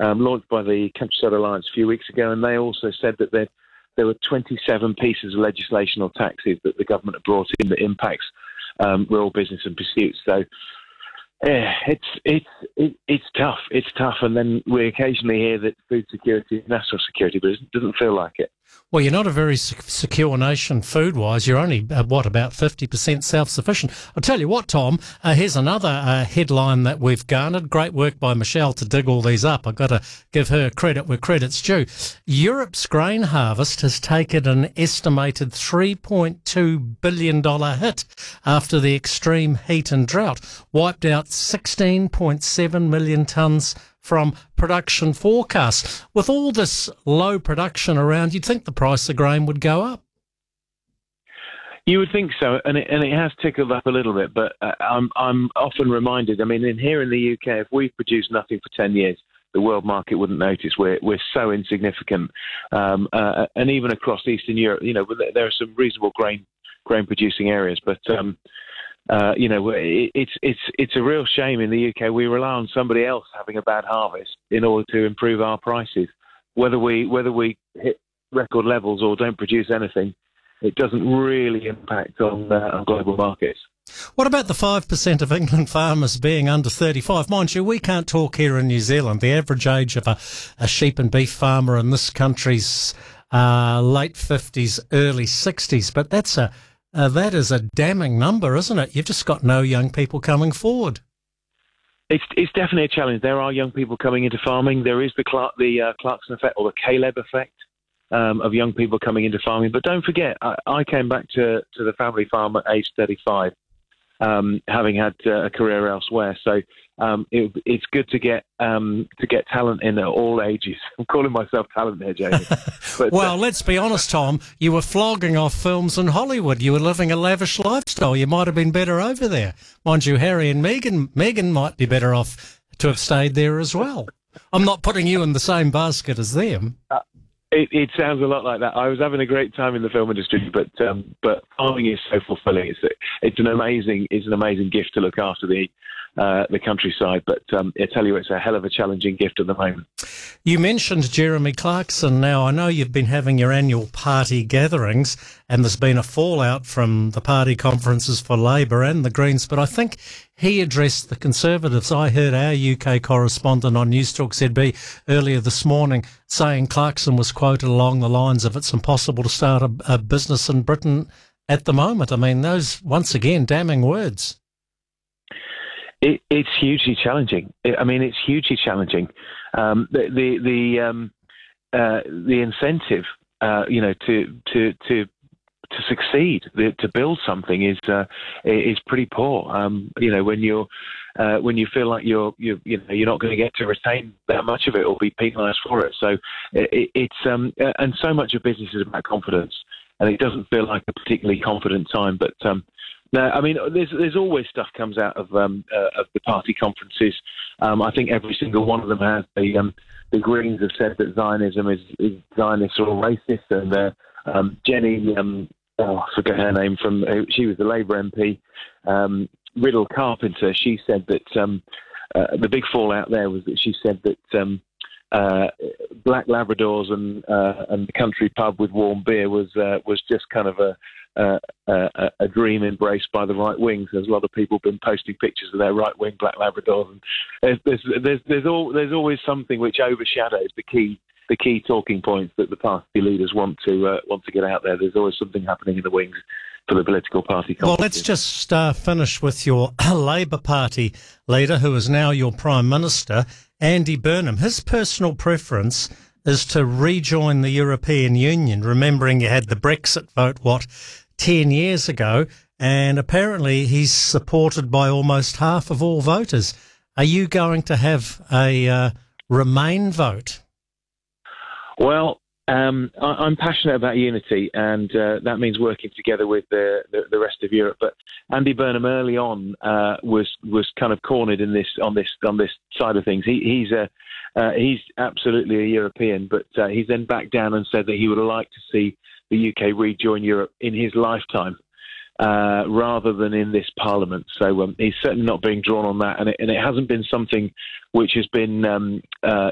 launched by the Countryside Alliance a few weeks ago, and they also said that there were 27 pieces of legislation or taxes that the government had brought in that impacts rural business and pursuits. So it's tough. It's tough, and then we occasionally hear that food security is national security, but it doesn't feel like it. Well, you're not a very secure nation food-wise. You're only, about 50% self-sufficient. I'll tell you what, Tom, here's another headline that we've garnered. Great work by Michelle to dig all these up. I've got to give her credit where credit's due. Europe's grain harvest has taken an estimated $3.2 billion hit after the extreme heat and drought wiped out 16.7 million tonnes from production forecasts. With all this low production around, you'd think the price of grain would go up. You would think so, and it has tickled up a little bit. But I'm often reminded. I mean, here in the UK, if we produce nothing for 10 years, the world market wouldn't notice. We're so insignificant, and even across Eastern Europe, there are some reasonable grain producing areas, but. It's a real shame in the UK. We rely on somebody else having a bad harvest in order to improve our prices. Whether we hit record levels or don't produce anything, it doesn't really impact on global markets. What about the 5% of England farmers being under 35? Mind you, we can't talk here in New Zealand. The average age of a sheep and beef farmer in this country's late 50s, early 60s, but that is a damning number, isn't it? You've just got no young people coming forward. It's definitely a challenge. There are young people coming into farming. There is the Clarkson effect or the Caleb effect of young people coming into farming. But don't forget, I came back to the family farm at age 35, having had a career elsewhere. So it's good to get talent in at all ages. I'm calling myself talent there, Jamie. But, well, let's be honest, Tom. You were flogging off films in Hollywood. You were living a lavish lifestyle. You might have been better over there. Mind you, Harry and Meghan might be better off to have stayed there as well. I'm not putting you in the same basket as them. It sounds a lot like that. I was having a great time in the film industry, but farming is so fulfilling. It's an amazing gift to look after the countryside. But I tell you, it's a hell of a challenging gift at the moment. You mentioned Jeremy Clarkson. Now, I know you've been having your annual party gatherings, and there's been a fallout from the party conferences for Labour and the Greens, but I think he addressed the Conservatives. I heard our UK correspondent on Newstalk ZB earlier this morning saying Clarkson was quoted along the lines of, it's impossible to start a business in Britain at the moment. I mean, those, once again, damning words. It's hugely challenging. It's hugely challenging. The incentive, to succeed, to build something is pretty poor. When you feel like you're not going to get to retain that much of it or be penalised for it. So it's and so much of business is about confidence, and it doesn't feel like a particularly confident time. But no, there's always stuff comes out of the party conferences. I think every single one of them has. The Greens have said that Zionism is Zionist or racist, and Jenny, I forget her name, she was the Labour MP, Riddle Carpenter. She said that the big fallout there was that she said that black Labradors and the country pub with warm beer was just kind of a dream embraced by the right wings. There's a lot of people been posting pictures of their right wing black Labradors, and there's always something which overshadows the key talking points that the party leaders want to get out there. There's always something happening in the wings for the political party. Well, let's just finish with your Labour Party leader, who is now your Prime Minister, Andy Burnham. His personal preference is to rejoin the European Union, remembering you had the Brexit vote, 10 years ago, and apparently he's supported by almost half of all voters. Are you going to have a Remain vote? Well, I'm passionate about unity, and that means working together with the rest of Europe. But Andy Burnham early on was kind of cornered on this side of things. He's absolutely a European, but he's then backed down and said that he would like to see the UK rejoin Europe in his lifetime, rather than in this Parliament. So he's certainly not being drawn on that, and it hasn't been something which has been